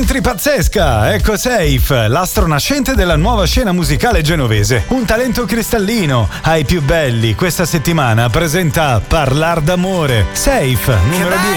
country pazzesca. Ecco Safe, l'astro nascente della nuova scena musicale genovese. Un talento cristallino, ai più belli. Questa settimana presenta Parlar d'amore. Safe, numero 10.